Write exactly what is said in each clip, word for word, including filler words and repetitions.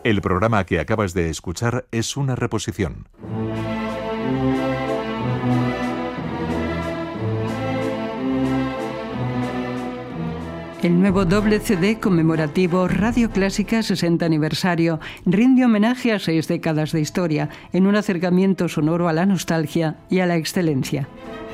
El programa que acabas de escuchar es una reposición. El nuevo doble C D conmemorativo Radio Clásica sesenta aniversario rinde homenaje a seis décadas de historia en un acercamiento sonoro a la nostalgia y a la excelencia.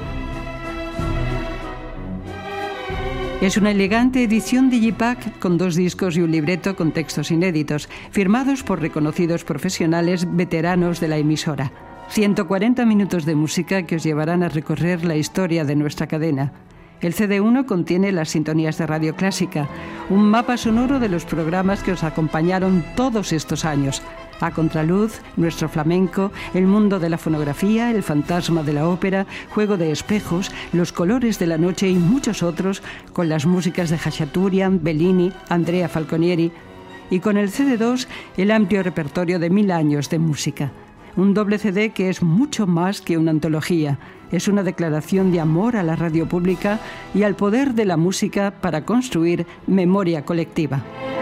Es una elegante edición digipack con dos discos y un libreto con textos inéditos, firmados por reconocidos profesionales veteranos de la emisora. ciento cuarenta minutos de música que os llevarán a recorrer la historia de nuestra cadena. El C D uno contiene las sintonías de Radio Clásica, un mapa sonoro de los programas que os acompañaron todos estos años. A Contraluz, Nuestro Flamenco, El Mundo de la Fonografía, El Fantasma de la Ópera, Juego de Espejos, Los Colores de la Noche y muchos otros, con las músicas de Khachaturian, Bellini, Andrea Falconieri, y con el C D dos, el amplio repertorio de mil años de música. Un doble C D que es mucho más que una antología. Es una declaración de amor a la radio pública y al poder de la música para construir memoria colectiva.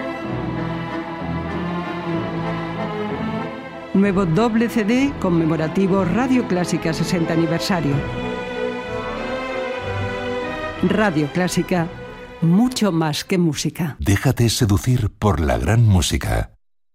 Nuevo doble C D conmemorativo Radio Clásica sesenta aniversario. Radio Clásica, mucho más que música. Déjate seducir por la gran música.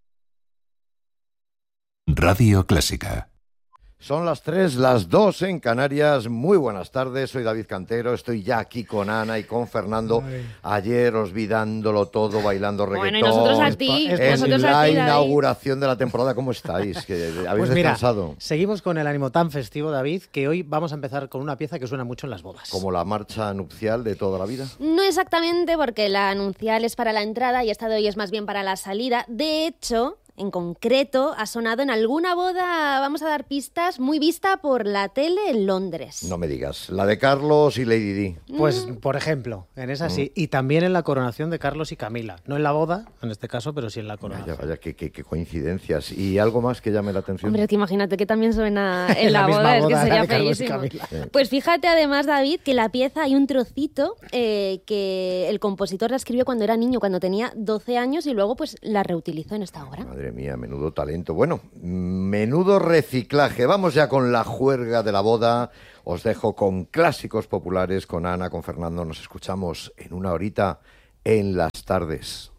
Radio Clásica. Son las tres, las dos en Canarias. Muy buenas tardes, soy David Cantero, estoy ya aquí con Ana y con Fernando. Ay. Ayer os vi dándolo todo, bailando reggaetón. Bueno, y nosotros a ti. En nosotros la a ti, inauguración de la temporada, ¿cómo estáis? ¿Que habéis pues mira, descansado? Seguimos con el ánimo tan festivo, David, que hoy vamos a empezar con una pieza que suena mucho en las bodas. ¿Como la marcha nupcial de toda la vida? No exactamente, porque la nupcial es para la entrada y esta de hoy es más bien para la salida. De hecho, en concreto, ha sonado en alguna boda, vamos a dar pistas, muy vista por la tele en Londres. No me digas. La de Carlos y Lady Di. Pues, mm. por ejemplo, en esa sí. Mm. Y también en la coronación de Carlos y Camila. No en la boda, en este caso, pero sí en la coronación. Vaya, vaya, qué, qué, qué coincidencias. ¿Y algo más que llame la atención? Hombre, es que imagínate que también suena en la, la boda, boda, es que sería feísimo. Sí. Pues fíjate además, David, que la pieza hay un trocito eh, que el compositor la escribió cuando era niño, cuando tenía doce años, y luego pues la reutilizó en esta obra. Madre mía, menudo talento. Bueno, menudo reciclaje. Vamos ya con la juerga de la boda. Os dejo con clásicos populares, con Ana, con Fernando. Nos escuchamos en una horita en las tardes.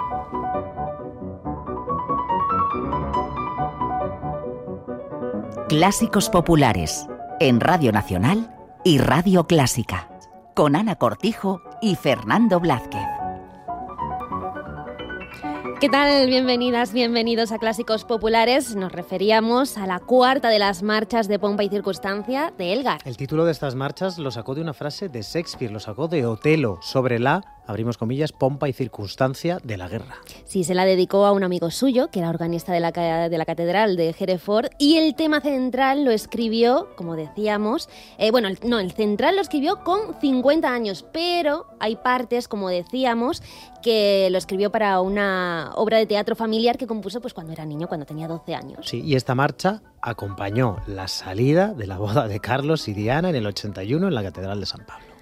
Clásicos populares en Radio Nacional y Radio Clásica, con Ana Cortijo y Fernando Blázquez. ¿Qué tal? Bienvenidas, bienvenidos a Clásicos Populares. Nos referíamos a la cuarta de las marchas de pompa y circunstancia de Elgar. El título de estas marchas lo sacó de una frase de Shakespeare, lo sacó de Otelo, sobre la, abrimos comillas, pompa y circunstancia de la guerra. Sí, se la dedicó a un amigo suyo, que era organista de la, de la catedral de Hereford, y el tema central lo escribió, como decíamos, eh, bueno, el, no, el central lo escribió con cincuenta años, pero hay partes, como decíamos, que lo escribió para una obra de teatro familiar que compuso pues cuando era niño, cuando tenía doce años. Sí, y esta marcha acompañó la salida de la boda de Carlos y Diana en el ochenta y uno en la Catedral de San Pablo.